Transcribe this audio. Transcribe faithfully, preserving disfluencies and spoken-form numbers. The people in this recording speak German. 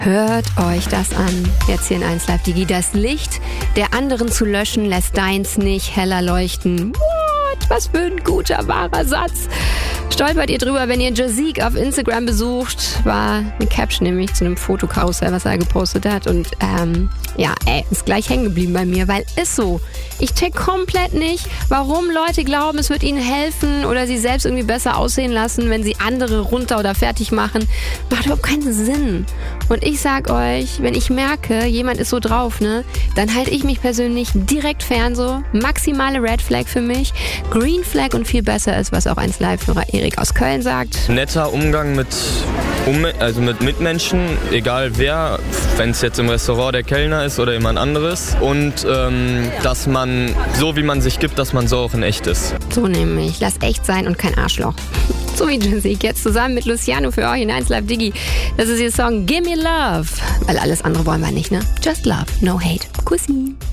Hört euch das an. Jetzt hier in eins Live Digi. Das Licht der anderen zu löschen, lässt deins nicht heller leuchten. What? Was für ein guter, wahrer Satz. Stolpert ihr drüber, wenn ihr Jazik auf Instagram besucht. War eine Caption nämlich zu einem Fotokarussell, was er gepostet hat. Und ähm, ja, ey, ist gleich hängen geblieben bei mir, weil ist so. Ich check komplett nicht, warum Leute glauben, es wird ihnen helfen oder sie selbst irgendwie besser aussehen lassen, wenn sie andere runter oder fertig machen. Macht überhaupt keinen Sinn. Und ich sag euch, wenn ich merke, jemand ist so drauf, ne, dann halte ich mich persönlich direkt fern so. Maximale Red Flag für mich. Green Flag und viel besser ist, was auch eins Live-Hörer Erik aus Köln sagt. Netter Umgang mit, um, also mit Mitmenschen, egal wer, wenn es jetzt im Restaurant der Kellner ist oder jemand anderes. Und ähm, dass man, so wie man sich gibt, dass man so auch in echt ist. So nämlich, lass echt sein und kein Arschloch. So wie Jazik, jetzt zusammen mit Luciano für euch in eins Live Digi. Das ist ihr Song Gimme Love. Weil alles andere wollen wir nicht, ne? Just love, no hate. Kussi.